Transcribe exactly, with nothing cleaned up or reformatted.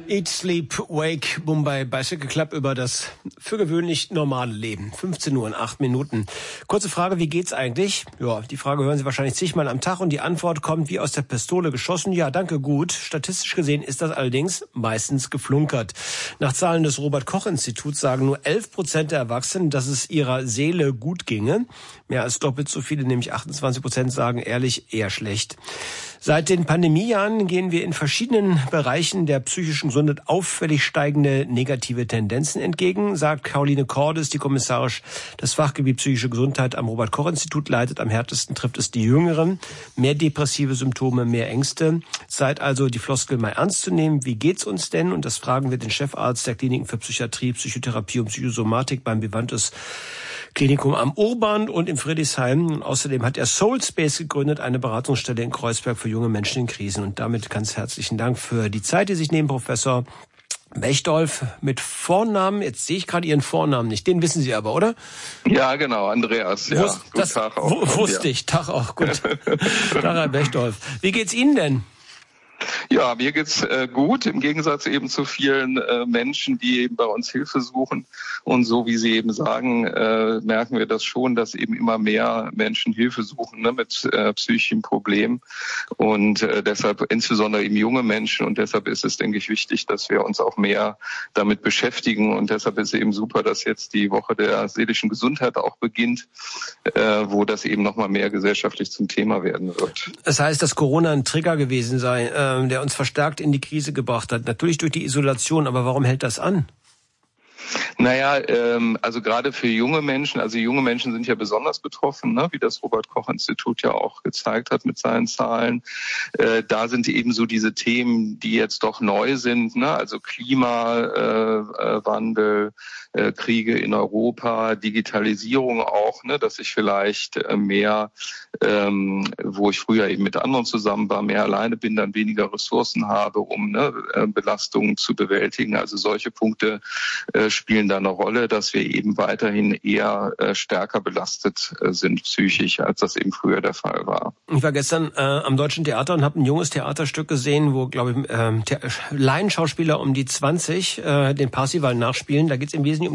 Eat, Sleep, Wake, Mumbai Bicycle Club über das für gewöhnlich normale Leben. fünfzehn Uhr und acht Minuten. Kurze Frage, wie geht's eigentlich? Ja, die Frage hören Sie wahrscheinlich zigmal am Tag und die Antwort kommt wie aus der Pistole geschossen. Ja, danke, gut. Statistisch gesehen ist das allerdings meistens geflunkert. Nach Zahlen des Robert-Koch-Instituts sagen nur elf Prozent der Erwachsenen, dass es ihrer Seele gut ginge. Mehr als doppelt so viele, nämlich achtundzwanzig Prozent, sagen ehrlich eher schlecht. Seit den Pandemiejahren gehen wir in verschiedenen Bereichen der psychischen Gesundheit auffällig steigende negative Tendenzen entgegen, sagt Caroline Cordes, die kommissarisch das Fachgebiet psychische Gesundheit am Robert-Koch-Institut leitet. Am härtesten trifft es die Jüngeren. Mehr depressive Symptome, mehr Ängste. Zeit also, die Floskel mal ernst zu nehmen. Wie geht's uns denn? Und das fragen wir den Chefarzt der Kliniken für Psychiatrie, Psychotherapie und Psychosomatik beim Vivantes Klinikum am Urban und in Friedrichshain. Und außerdem hat er Soulspace gegründet, eine Beratungsstelle in Kreuzberg für junge Menschen in Krisen. Und damit ganz herzlichen Dank für die Zeit, die sich nehmen, Professor Bechdolf mit Vornamen. Jetzt sehe ich gerade Ihren Vornamen nicht. Den wissen Sie aber, oder? Ja, genau, Andreas. Ja, Wus- guten das Tag auch. w- wusste ich. Tag auch, gut. Tag, Herr Bechdolf. Wie geht's Ihnen denn? Ja, mir geht's äh, gut, im Gegensatz eben zu vielen äh, Menschen, die eben bei uns Hilfe suchen. Und so wie Sie eben sagen, äh, merken wir das schon, dass eben immer mehr Menschen Hilfe suchen, ne, mit äh, psychischen Problemen. Und äh, deshalb insbesondere eben junge Menschen. Und deshalb ist es, denke ich, wichtig, dass wir uns auch mehr damit beschäftigen. Und deshalb ist es eben super, dass jetzt die Woche der seelischen Gesundheit auch beginnt, äh, wo das eben nochmal mehr gesellschaftlich zum Thema werden wird. Das heißt, dass Corona ein Trigger gewesen sei, äh, der uns verstärkt in die Krise gebracht hat. Natürlich durch die Isolation, aber warum hält das an? Naja, ähm, also gerade für junge Menschen, also junge Menschen sind ja besonders betroffen, ne, wie das Robert-Koch-Institut ja auch gezeigt hat mit seinen Zahlen. Äh, da sind eben so diese Themen, die jetzt doch neu sind, ne, also Klimawandel, äh, äh, Kriege in Europa, Digitalisierung auch, ne, dass ich vielleicht äh, mehr, ähm, wo ich früher eben mit anderen zusammen war, mehr alleine bin, dann weniger Ressourcen habe, um ne, äh, Belastungen zu bewältigen. Also solche Punkte äh, spielen da eine Rolle, dass wir eben weiterhin eher äh, stärker belastet äh, sind psychisch, als das eben früher der Fall war. Ich war gestern äh, am Deutschen Theater und habe ein junges Theaterstück gesehen, wo, glaube ich, äh, Laienschauspieler um die zwanzig äh, den Parsival nachspielen. Da geht es im Wesentlichen um